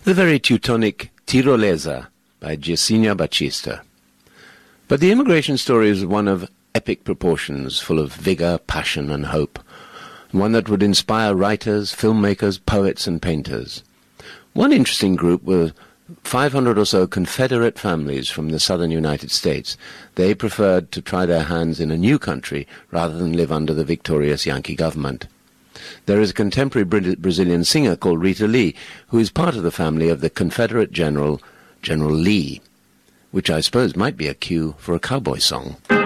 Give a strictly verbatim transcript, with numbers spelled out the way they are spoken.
The very Teutonic Tirolesa by Gesina Batista. But the immigration story is one of epic proportions, full of vigour, passion and hope, one that would inspire writers, filmmakers, poets and painters. One interesting group were five hundred or so Confederate families from the southern United States. They preferred to try their hands in a new country rather than live under the victorious Yankee government. There is a contemporary Brazilian singer called Rita Lee, who is part of the family of the Confederate General, General Lee, which I suppose might be a cue for a cowboy song.